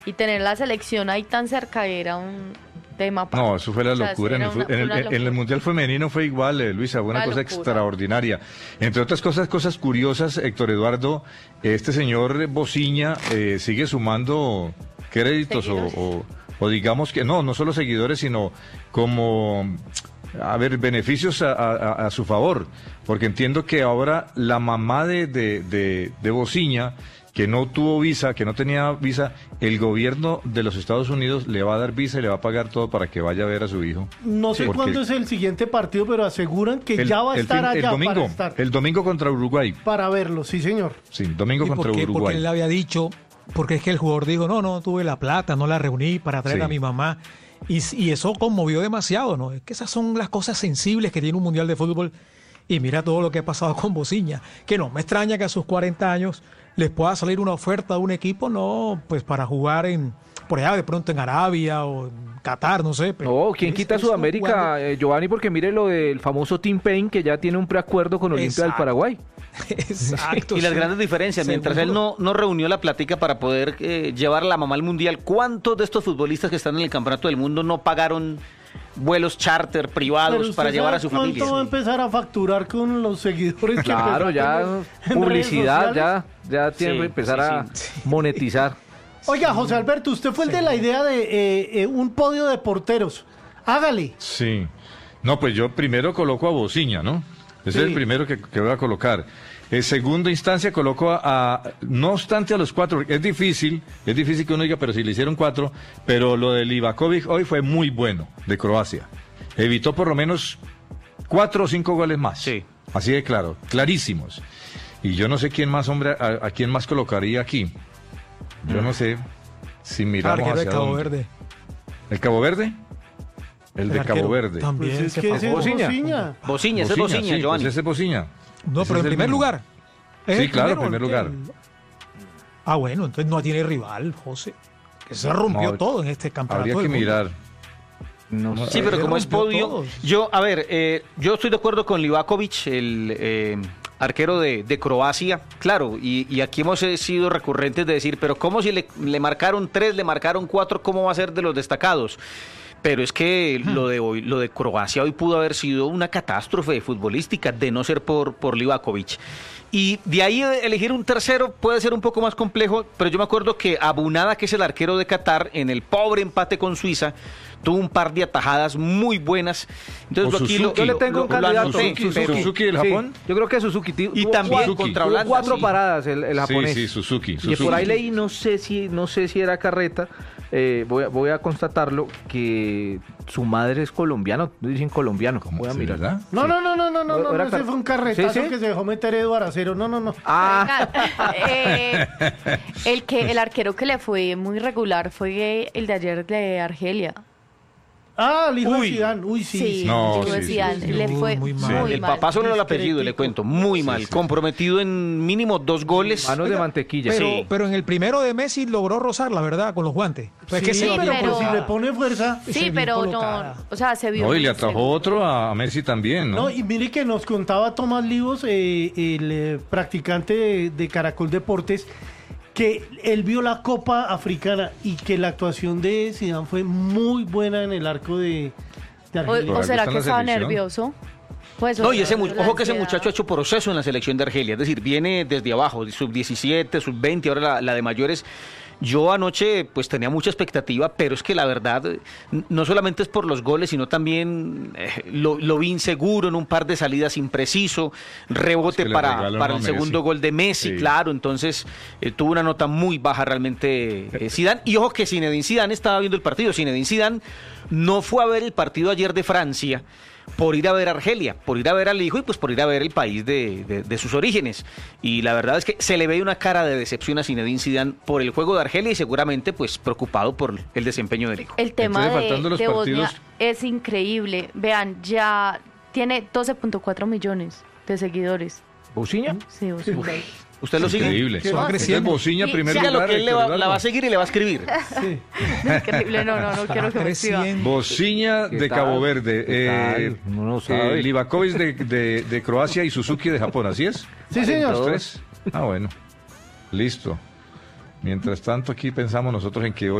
Y tener la selección ahí tan cerca era un tema. No, eso fue la O sea, locura. era una En el locura. Mundial Femenino fue igual, Luisa, fue una cosa Locura. extraordinaria. Entre otras cosas curiosas, Héctor Eduardo, este señor Bociña sigue sumando créditos Seguidores. o digamos que no solo seguidores, sino como, a ver, beneficios a su favor. Porque entiendo que ahora la mamá de Bociña, que no tuvo visa, que no tenía visa, el gobierno de los Estados Unidos le va a dar visa y le va a pagar todo para que vaya a ver a su hijo. No sé Porque cuándo es el siguiente partido, pero aseguran que ya va a estar allá domingo, para estar. el domingo contra Uruguay. Para verlo, sí, señor. Sí, domingo ¿Y contra por qué? Porque Uruguay. él le había dicho, porque es que el jugador dijo, no tuve la plata, no la reuní para traer Sí. a mi mamá. Y eso conmovió demasiado, ¿no? Es que esas son las cosas sensibles que tiene un mundial de fútbol. Y mira todo lo que ha pasado con Bociña. Que no me extraña que a sus 40 años les pueda salir una oferta de un equipo, no, pues para jugar por allá de pronto en Arabia o en Qatar, no sé. Pero No, ¿quién quita Sudamérica, Giovanni? Porque mire lo del famoso Team Payne, que ya tiene un preacuerdo con Olimpia del Exacto. Paraguay. Exacto. Y las sí. grandes diferencias, mientras él Seguro. no reunió la plática para poder llevar a la mamá al mundial, ¿cuántos de estos futbolistas que están en el campeonato del mundo no pagaron vuelos charter Pero privados ¿usted para llevar a sabe su familia? ¿Cuánto va a empezar a facturar con los seguidores que Claro, empezó a ya tener en publicidad, redes sociales? ya tiene que empezar a monetizar. Oiga, José Alberto, usted fue el de la idea de un podio de porteros. Hágale. Sí. No, pues yo primero coloco a Bociña, ¿no? Ese es el primero que voy a colocar. En segunda instancia coloco no obstante a los 4, es difícil que uno diga, pero si le hicieron 4, pero lo de Livakovic hoy fue muy bueno, de Croacia. Evitó por lo menos 4 o 5 goles más. Sí. Así de claro, clarísimos. Y yo no sé quién más, hombre, a quién más colocaría aquí. Yo no sé si miramos Arquero de hacia Cabo dónde. Verde. ¿El Cabo Verde? El de arquero Cabo Verde. También Pues es se que ese es pasó. Bociña. Bociña, ese es Bociña, sí, Giovanni. pues ese es Bociña. No, Ese pero es en el primer mismo. lugar. ¿Es Sí, el claro, primero, primer lugar. Ah, bueno, entonces no tiene rival, José. Que se rompió No, todo en este campeonato. Habría que del mundo. mirar. No sé. Sí, pero como es rompió podio, todos. yo estoy de acuerdo con Livakovic, el arquero de Croacia, claro, y aquí hemos sido recurrentes de decir, pero ¿cómo si le marcaron 3, le marcaron 4, cómo va a ser de los destacados? Pero es que lo de Croacia hoy pudo haber sido una catástrofe futbolística, de no ser por Livakovic. Y de ahí elegir un tercero puede ser un poco más complejo, pero yo me acuerdo que Abunada, que es el arquero de Qatar, en el pobre empate con Suiza, tuvo un par de atajadas muy buenas. Entonces O aquí Suzuki. Yo le tengo un candidato. anoté, pero- Suzuki del Sí, Japón. yo creo que Suzuki. Y también tuvo contra tuvo Holanda, 4 sí. paradas el japonés. Sí, Suzuki. Y por ahí leí, no sé si era carreta, voy a constatarlo, que su madre es colombiana, dicen colombiano. Voy a ¿Sí, mirar. verdad? No, Era ese car- fue un carretazo ¿Sí, sí? que se dejó meter Eduardo Acero. No. Ah, El arquero que le fue muy regular fue el de ayer de Argelia. Ah, el hijo de Uy. Zidane. Uy, sí. Sí, No, el chico de sí, Zidane, sí, sí. le fue Muy muy, mal. El mal. papá solo el apellido, le cuento, muy mal, comprometido en mínimo 2 goles. manos de Oiga, mantequilla. Pero, Sí. pero en el primero de Messi logró rozar, la verdad, con los guantes. Pues es que Sí, se vio pero pero- si le pone fuerza. se Sí, vio pero no, colocada. o sea, se vio. No, y le muy atajó seguro. otro a Messi también, ¿no? No, y mire que nos contaba Tomás Livos, el practicante de Caracol Deportes, que él vio la Copa Africana y que la actuación de Zidane fue muy buena en el arco de Argelia. O será Está en que la estaba selección. nervioso. Pues, No, y o sea, la ojo que ese ansiedad. muchacho ha hecho proceso en la selección de Argelia, es decir, viene desde abajo, sub-17, sub-20, ahora la de mayores. Yo anoche pues tenía mucha expectativa, pero es que la verdad no solamente es por los goles, sino también lo vi inseguro en un par de salidas impreciso, rebote Es que le para regalaron el a segundo Messi. gol de Messi, Sí. claro, entonces tuvo una nota muy baja realmente Zidane. Y ojo que Zinedine Zidane estaba viendo el partido, Zinedine Zidane no fue a ver el partido ayer de Francia por ir a ver a Argelia, por ir a ver al hijo y pues por ir a ver el país de sus orígenes. Y la verdad es que se le ve una cara de decepción a Zinedine Zidane por el juego de Argelia y seguramente pues preocupado por el desempeño del hijo. El tema Entonces, faltando los de Bosnia partidos- es increíble. Vean, ya tiene 12.4 millones de seguidores. ¿Bociña? Sí, Bosnia. ¿Usted lo sigue? Increíble. ¿Qué va? Entonces, creciendo. Bociña, Sí, primer Dígalo lugar. que él Héctor la Eduardo. va a seguir y le va a escribir. Increíble, no quiero que me escriba. creciendo. Bociña ¿Qué de tal? Cabo Verde, ¿Qué tal? Uno no sabe. Livakovic de Croacia y Suzuki de Japón, ¿así es? Sí, señor. Los tres. Ah, bueno. Listo. Mientras tanto, aquí pensamos nosotros en que hoy